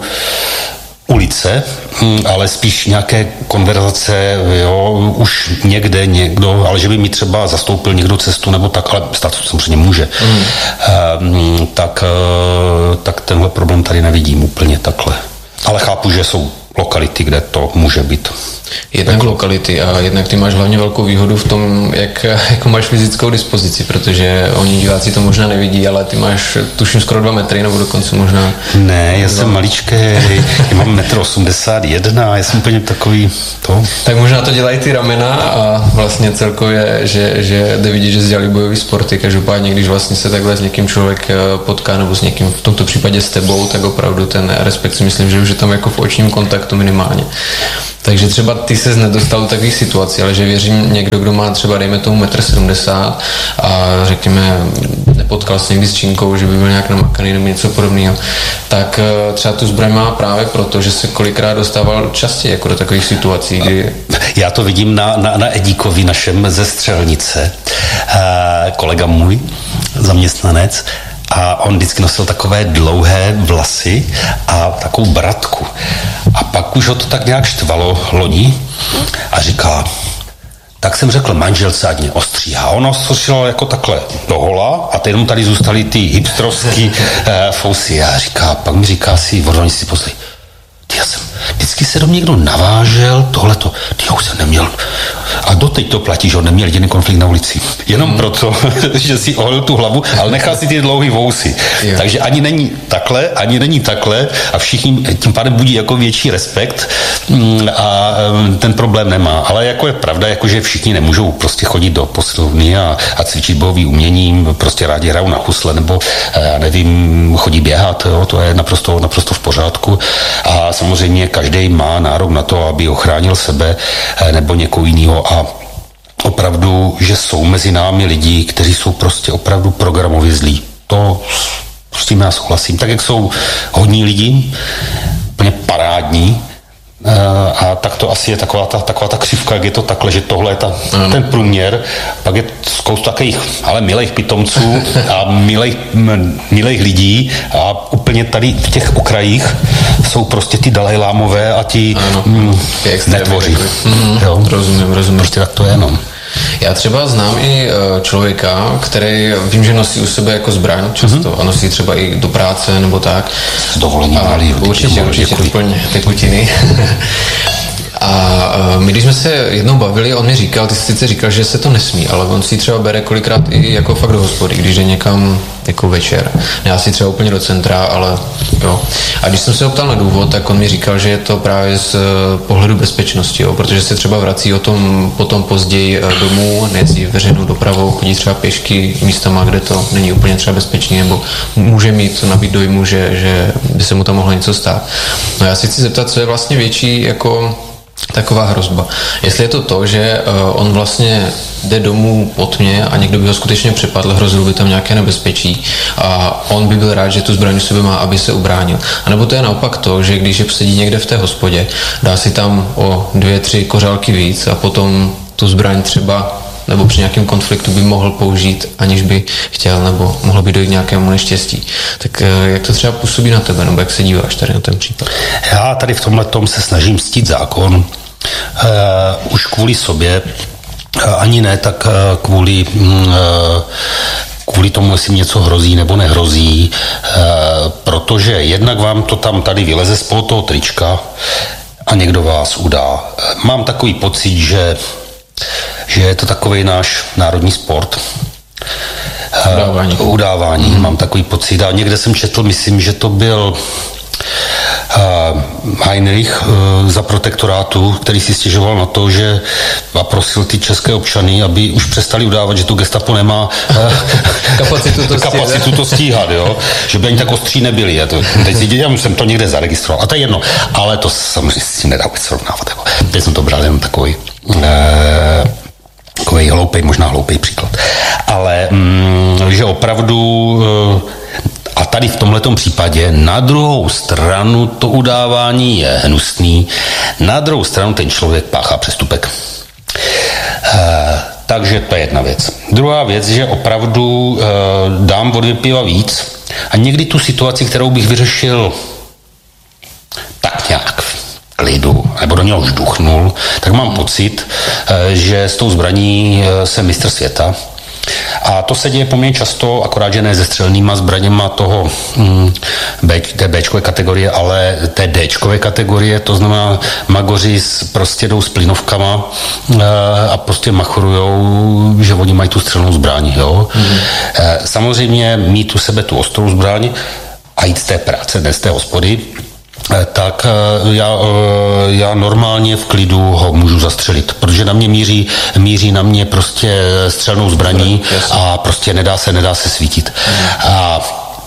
ulice, ale spíš nějaké konverzace, jo, už někde někdo, ale že by mi třeba zastoupil někdo cestu nebo tak, ale stát to samozřejmě může, mm. um, tak, tak tenhle problém tady nevidím úplně takhle. Ale chápu, že jsou lokality, kde to může být. Jednak lokality a jednak ty máš hlavně velkou výhodu v tom, jak jako máš fyzickou dispozici, protože oni diváci to možná nevidí, ale ty máš tuším skoro dva metry, nebo dokonce možná... Ne, já jsem maličký, já mám metr osmdesát jedna, já jsem úplně takový to... Tak možná to dělají ty ramena a vlastně celkově, že, že jde vidět, že dělali bojový sporty, každopádně, když vlastně se takhle s někým člověk potká, nebo s někým, v tomto případě s tebou, tak opravdu ten respekt si myslím, že už je tam jako v očním kontaktu minimálně. Takže třeba ty ses nedostal do takových situací, ale že věřím někdo, kdo má třeba, dejme tomu metr sedmdesát a řekněme, nepotkal se někdy s činkou, že by byl nějak namakaný nebo něco podobného, tak třeba tu zbraň má právě proto, že se kolikrát dostával častěji jako do takových situací, kdy... Já to vidím na, na, na Edíkovi našem ze Střelnice, e, kolega můj, zaměstnanec, a on vždycky nosil takové dlouhé vlasy a takovou bratku. A pak už ho to tak nějak štvalo loni a říká, tak jsem řekl manželce, ať mě ostříhá. Ono šlo jako takhle dohola a teď tady zůstaly ty hipstrovský eh, fousy. A říká, pak mi říká si, vodoni si poslej, ty já jsem, vždycky se do mě někdo navážel, tohleto, ty já už jsem neměl. A doteď to platí, že on neměl jediný konflikt na ulici. Jenom hmm. proto, že si oholil tu hlavu, ale nechal si ty dlouhý vousy. Jo. Takže ani není takhle, ani není takhle a všichni tím pádem budí jako větší respekt a ten problém nemá. Ale jako je pravda, jako že všichni nemůžou prostě chodit do posilovny a, a cvičit bojový umění, prostě rádi hrajou na husle nebo já nevím, chodí běhat, jo, to je naprosto, naprosto v pořádku. A samozřejmě každý má nárok na to, aby ochránil sebe nebo někoho jiného a opravdu, že jsou mezi námi lidi, kteří jsou prostě opravdu programově zlí. To s tím já souhlasím. Tak, jak jsou hodní lidi, úplně parádní, a tak to asi je taková ta, taková ta křivka, jak je to takhle, že tohle je ta, ten průměr, pak je spousta takových, ale milých pitomců a milých, milých lidí a úplně tady v těch okrajích jsou prostě ty dalajlámové a ti mm, netvoří. Mm, rozumím, rozumím. Prostě tak to je, no. Já třeba znám i člověka, který vím, že nosí u sebe jako zbraň často mm-hmm. a nosí třeba i do práce nebo tak. S dovolením malý. Určitě, určitě, úplně tekutiny. A my, když jsme se jednou bavili, on mi říkal, ty jsi sice říkal, že se to nesmí, ale on si třeba bere kolikrát i jako fakt do hospody, když jde někam jako večer. Já si třeba úplně do centra, ale jo. A když jsem se ho ptal na důvod, tak on mi říkal, že je to právě z pohledu bezpečnosti, jo, protože se třeba vrací o tom potom později domů, nejezdí veřejnou dopravou, chodí třeba pěšky místama, kde to není úplně třeba bezpečný, nebo může mít nabít dojmu, že, že by se mu tam mohlo něco stát. No já si chci zeptat, co je vlastně větší jako taková hrozba. Jestli je to to, že uh, on vlastně jde domů po tmě a někdo by ho skutečně přepadl, hrozilo by tam nějaké nebezpečí a on by byl rád, že tu zbraň u sebe má, aby se ubránil. A nebo to je naopak to, že když je sedí někde v té hospodě, dá si tam o dvě, tři kořálky víc a potom tu zbraň třeba nebo při nějakém konfliktu by mohl použít, aniž by chtěl, nebo mohlo by dojít nějakému neštěstí. Tak jak to třeba působí na tebe, nebo jak se díváš tady na ten případ? Já tady v tomhletom se snažím ctít zákon. Uh, už kvůli sobě, uh, ani ne, tak uh, kvůli uh, kvůli tomu, jestli mi něco hrozí nebo nehrozí, uh, protože jednak vám to tam tady vyleze spod toho trička a někdo vás udá. Mám takový pocit, že že je to takový náš národní sport. Udávání. Uh, udávání, mm. mám takový pocit. A někde jsem četl, myslím, že to byl uh, Heinrich uh, za protektorátu, který si stěžoval na to, že a prosil ty české občany, aby už přestali udávat, že tu gestapo nemá uh, kapacitu, to, kapacitu to stíhat, jo? Že by ani tak ostří nebyli. Já, to, teď si, já jsem to někde zaregistroval. A to je jedno. Ale to samozřejmě si s tím nedá vůbec srovnávat. Jako. Teď jsem to bral jenom takový takový hloupej, možná hloupej příklad. Ale mm, že opravdu a tady v tomhletom případě na druhou stranu to udávání je hnusný, na druhou stranu ten člověk páchá přestupek. E, takže to je jedna věc. Druhá věc, že opravdu e, dám o dvě piva víc a někdy tu situaci, kterou bych vyřešil tak nějak klidu, nebo do něho už duchnul, tak mám pocit, že s tou zbraní jsem mistr světa. A to se děje poměrně často, akorát, že ne se střelnýma zbraněma toho mm, B, té Bčkové kategorie, ale té Dčkové kategorie, to znamená magoři s, prostě jdou s plynovkama e, a prostě machrujou, že oni mají tu střelnou zbraň. Jo? Mm. E, samozřejmě mít u sebe tu ostrou zbraň a jít z té práce, ne z té hospody, tak já, já normálně v klidu ho můžu zastřelit, protože na mě míří, míří na mě prostě střelnou zbraní a prostě nedá se, nedá se svítit. A,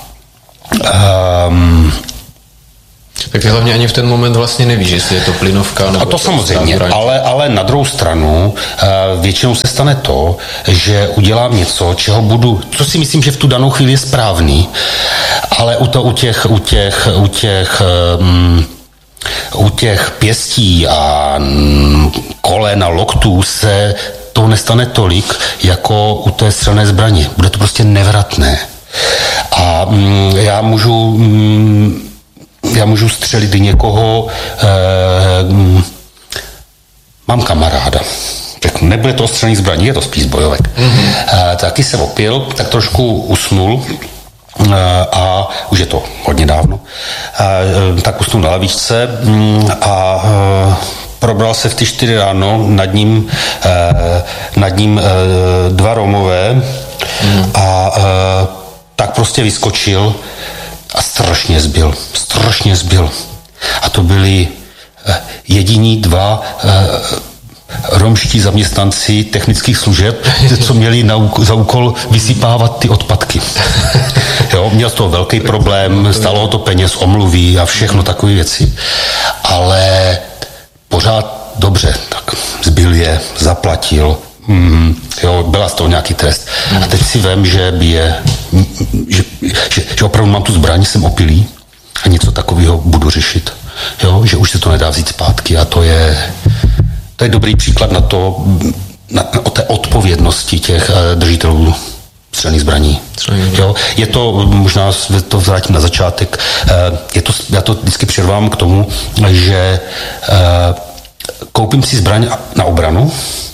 um, tak ty hlavně ani v ten moment vlastně nevíš, jestli je to plynovka nebo... A to samozřejmě, ale, ale na druhou stranu většinou se stane to, že udělám něco, čeho budu, co si myslím, že v tu danou chvíli je správný, ale u, to, u těch, u těch, u těch, um, u těch pěstí a um, kolen a loktů se to nestane tolik, jako u té střelné zbraně. Bude to prostě nevratné. A um, já můžu... Um, Já můžu střelit někoho, eh, mám kamaráda. Tak nebude to střelný zbraní, je to spíš bojovek. Mm-hmm. Eh, taky se opil, tak trošku usnul eh, a už je to hodně dávno. Eh, tak usnul na lavičce mm, a eh, probral se v ty čtyři ráno, nad ním, eh, nad ním eh, dva Romové mm. a eh, tak prostě vyskočil a strašně zbyl, strašně zbyl. A to byli jediní dva romští zaměstnanci technických služeb, co měli na, za úkol vysypávat ty odpadky. Jo, měl z toho velký problém, stálo to peněz, omluví a všechno takové věci. Ale pořád dobře, tak zbyl je, zaplatil, Mm, jo, byla z toho nějaký trest. Mm. A teď si vem, že by je, že, že, že opravdu mám tu zbraň, jsem opilý a něco takového budu řešit. Jo, že už se to nedá vzít zpátky a to je, to je dobrý příklad na to, na, na, o té odpovědnosti těch uh, držitelů střelných zbraní. Jo, je to, možná to vrátím na začátek, uh, je to, já to vždycky přirvám k tomu, že uh, koupím si zbraň na obranu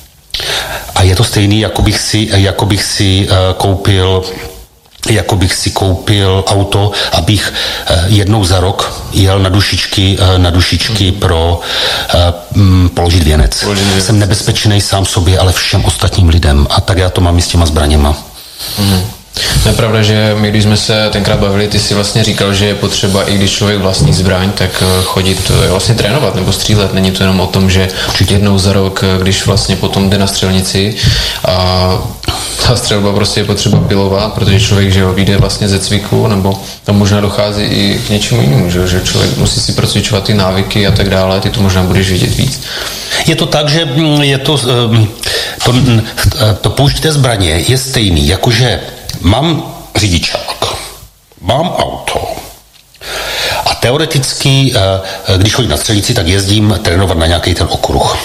a je to stejný, jako bych si, jako bych si koupil jako bych si koupil auto, abych jednou za rok jel na dušičky, na dušičky mm. pro um, položit věnec. Položit věnec. Jsem nebezpečný sám sobě, ale všem ostatním lidem. A tak já to mám i s těma zbraněma. Mm. No je pravda, že my, když jsme se tenkrát bavili, ty si vlastně říkal, že je potřeba, i když člověk vlastní zbraň, tak chodit vlastně trénovat nebo střílet. Není to jenom o tom, že jednou za rok, když vlastně potom jde na střelnici a ta střelba prostě je potřeba pilovat, protože člověk, že jo, vyjde vlastně ze cviku, nebo tam možná dochází i k něčemu jinému, že, že člověk musí si procvičovat ty návyky a tak dále, ty to možná budeš vidět víc. Je to tak, že je to, to, to použití té zbraně je stejný, jakože mám řidičák, mám auto a teoreticky, když chodím na střelnici, tak jezdím trénovat na nějaký ten okruh.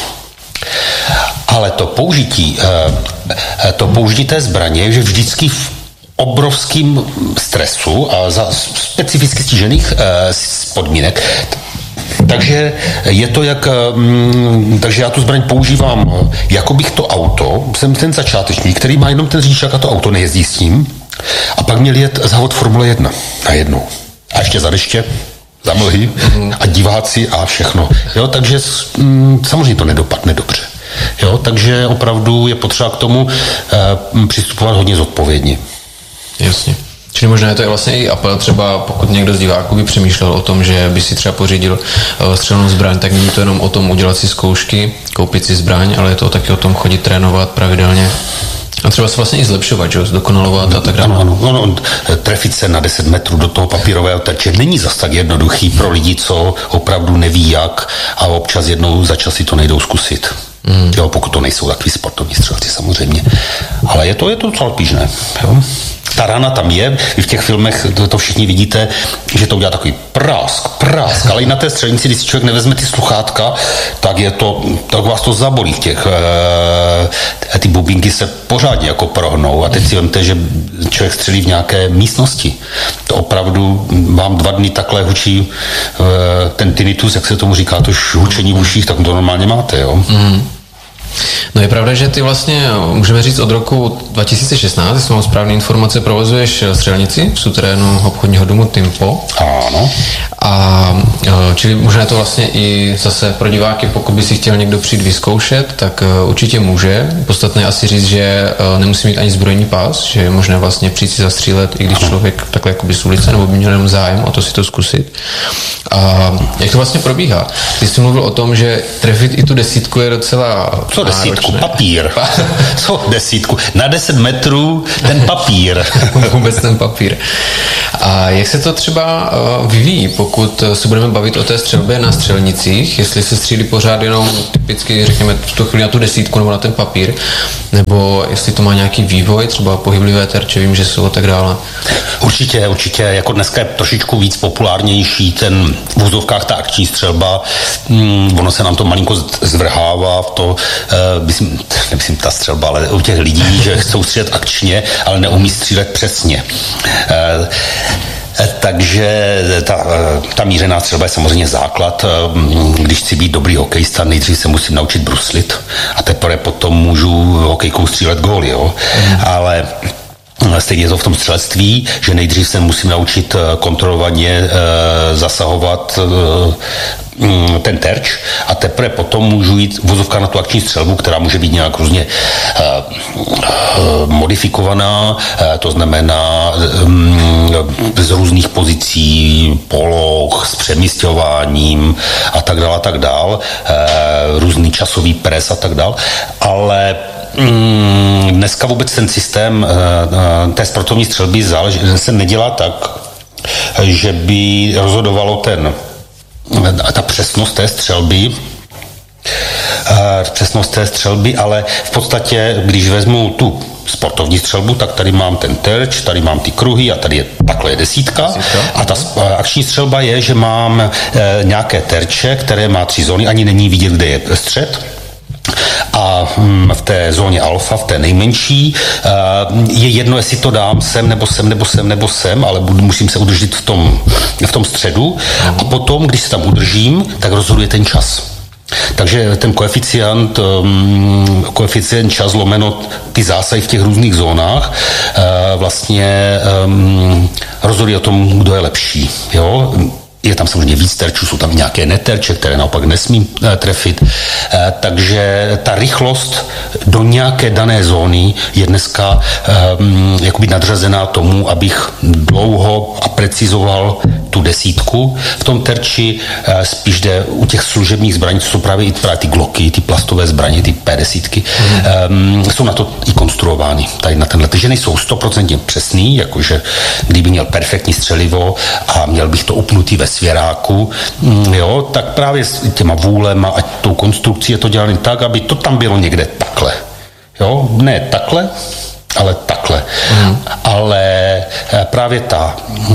Ale to použití, to použití té zbraně je že vždycky v obrovském stresu a za specificky stížených podmínek. Takže je to jak, takže já tu zbraň používám, jako bych to auto, jsem ten začátečník, který má jenom ten řidičák a to auto nejezdí s ním a pak měl jet závod Formule jedna najednou. A ještě za deště, za mlhy a diváci a všechno. Jo, takže samozřejmě to nedopadne dobře. Jo, takže opravdu je potřeba k tomu eh, přistupovat hodně zodpovědně. Jasně. Čili možná je to vlastně i apel, třeba pokud někdo z diváků by přemýšlel o tom, že by si třeba pořídil uh, střelnou zbraň, tak není to jenom o tom udělat si zkoušky, koupit si zbraň, ale je to taky o tom chodit trénovat pravidelně. A třeba se vlastně i zlepšovat, že? Zdokonalovat a tak dále. Ano, ano, ano. Trefit se na deset metrů do toho papírového terče není zas tak jednoduchý pro lidi, co opravdu neví jak a občas jednou za čas si to nejdou zkusit. Mm. Jo, pokud to nejsou takový sportovní střelci samozřejmě. Ale je to, je to docela obtížné. Jo? Ta rána tam je, i v těch filmech to, to všichni vidíte, že to udělá takový prásk, prásk, ale i na té střelnici, když si člověk nevezme ty sluchátka, tak je to, tak vás to zabolí v těch, e, ty bubínky se pořádně jako prohnou a teď si vemte, že člověk střelí v nějaké místnosti. To opravdu vám dva dny takhle hučí e, ten tinnitus, jak se tomu říká, to hučení v uších, tak to normálně máte, jo. Mm. No je pravda, že ty vlastně, můžeme říct od roku dva tisíce šestnáct, jestli mám správné informace, provozuješ střelnici v suterénu obchodního domu Timpo. Ano. A čili možná to vlastně i zase pro diváky, pokud by si chtěl někdo přijít vyzkoušet, tak určitě může. Podstatné asi říct, že nemusí mít ani zbrojní pás, že je možné vlastně přijít si zastřílet, i když člověk takhle jakoby z ulice, nebo by měl jenom zájem o to si to zkusit. A jak to vlastně probíhá? Ty jsi mluvil o tom, že trefit i tu desítku je docela... Co desítku? Papír. Co desítku? Na deset metrů ten papír. Vůbec ten papír. A jak se to třeba vyvíjí, pokud se budeme bavit o té střelbě na střelnicích, jestli se střílí pořád jenom typicky, řekněme, v tu chvíli na tu desítku nebo na ten papír, nebo jestli to má nějaký vývoj, třeba pohyblivé terče, vím, že jsou a tak dále. Určitě, určitě, jako dneska je trošičku víc populárnější ten v úzovkách ta akční střelba, mm, ono se nám to malinko zvrhává v to, uh, myslím, nemyslím ta střelba, ale u těch lidí, že chcou střílet akčně, ale neumí střílet přesně. Uh, Takže ta, ta mířená střelba je samozřejmě základ. Když chci být dobrý hokejista, nejdřív se musím naučit bruslit a teprve potom můžu hokejkou střílet gól, jo. Mm. Ale stejně je to v tom střelectví, že nejdřív se musím naučit kontrolovaně zasahovat ten terč a teprve potom můžu jít vozovka na tu akční střelbu, která může být nějak různě uh, uh, modifikovaná, uh, to znamená um, z různých pozicí, poloh, s přemísťováním a tak dále, a tak dále, uh, různý časový pres a tak dále, ale um, dneska vůbec ten systém uh, té sportovní střelby záleží, se nedělá tak, že by rozhodovalo ten ta přesnost té střelby, přesnost té střelby, ale v podstatě, když vezmu tu sportovní střelbu, tak tady mám ten terč, tady mám ty kruhy a tady je takhle je desítka. desítka. A ta akční střelba je, že mám e, nějaké terče, které má tři zóny, ani není vidět, kde je střed. A v té zóně alfa, v té nejmenší, je jedno, jestli to dám sem, nebo sem, nebo sem, nebo sem, ale budu, musím se udržet v tom, v tom středu. A potom, když se tam udržím, tak rozhoduje ten čas. Takže ten koeficient, um, koeficient čas lomeno ty zásahy v těch různých zónách uh, vlastně um, rozhoduje o tom, kdo je lepší. Jo? Je tam samozřejmě víc terčů, jsou tam nějaké neterče, které naopak nesmí e, trefit. E, takže ta rychlost do nějaké dané zóny je dneska e, jakoby nadřazená tomu, abych dlouho a precizoval tu desítku. V tom terči e, spíš jde u těch služebních zbraní, co jsou právě i právě ty gloky, ty plastové zbraně, ty P desítky, mm. e, jsou na to i konstruovány. Tady na tenhle, že nejsou stoprocentně přesný, jakože kdyby měl perfektní střelivo a měl bych to upnutý ve svěráku, jo, tak právě s těma vůlema a tou konstrukcí je to dělané tak, aby to tam bylo někde takhle. Jo, ne takhle, ale takhle. Mm. Ale právě ta,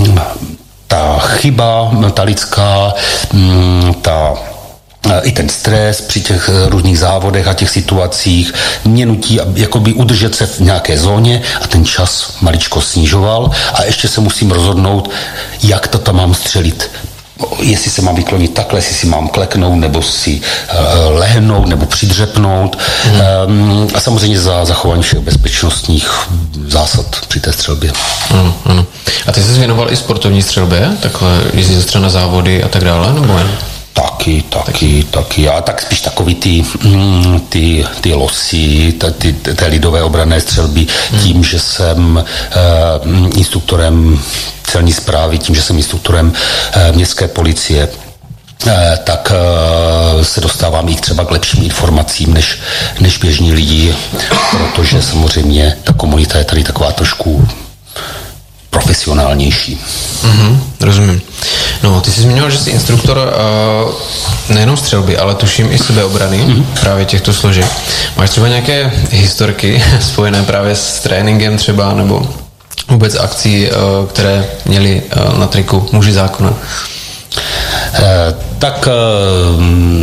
ta chyba, ta lidská, ta i ten stres při těch různých závodech a těch situacích mě nutí jakoby udržet se v nějaké zóně a ten čas maličko snižoval a ještě se musím rozhodnout, jak to tam mám střelit. Jestli se mám vyklonit takhle, jestli si mám kleknout, nebo si uh, lehnout, nebo přidřepnout. Hmm. Um, a samozřejmě za zachování všech bezpečnostních zásad při té střelbě. Ano, ano. A ty jsi se věnoval i sportovní střelbě? Takhle jezdil třeba na závody a tak dále, nebo jen? Taky, taky, taky. A tak spíš takový ty, ty, ty losy, ty, ty lidové obranné střelby, hmm. tím, že jsem uh, instruktorem celní správy, tím, že jsem instruktorem uh, městské policie, uh, tak uh, se dostávám i třeba k lepším informacím než, než běžní lidi, protože samozřejmě ta komunita je tady taková trošku profesionálnější. Mm-hmm, rozumím. No, ty jsi zmiňoval, že jsi instruktor uh, nejenom střelby, ale tuším i sebeobrany, mm-hmm. právě těchto složek. Máš třeba nějaké historky spojené právě s tréninkem třeba, nebo vůbec akcí, uh, které měli uh, na triku muži zákona? Uh, tak uh,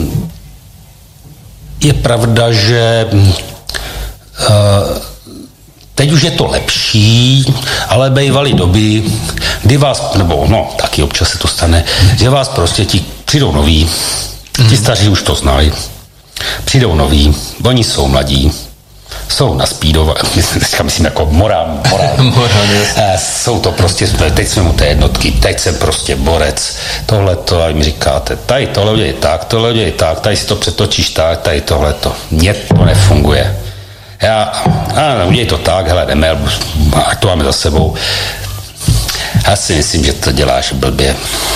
je pravda, že uh, teď už je to lepší, ale bývaly doby, kdy vás, nebo no, taky občas se to stane, že vás prostě ti přijdou noví, ti staří už to znají, přijdou noví, oni jsou mladí, jsou naspídovaní, dneska myslím jako morál, morál. morál jsou to prostě, teď jsme u té jednotky, teď jsem prostě borec, tohleto, a mi říkáte, tady tohle udělej tak, tohle udělej tak, tady si to přetočíš tak, tady tohleto, mně to nefunguje. Já, ano, udělej to tak, hele, jdeme, ať to máme za sebou. Já si myslím, že to děláš blbě.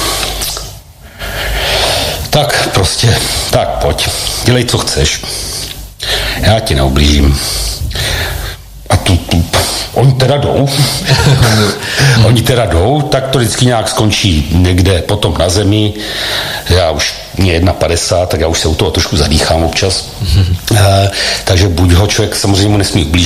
Tak prostě, tak pojď, dělej, co chceš. Já ti neublížím. A tu, tu oni teda jdou. Oni teda jdou, tak to vždycky nějak skončí někde potom na zemi. Já už mě jedna padesát, tak já už se u toho trošku zadýchám občas. uh, takže buď ho člověk samozřejmě mu nesmí ublížit,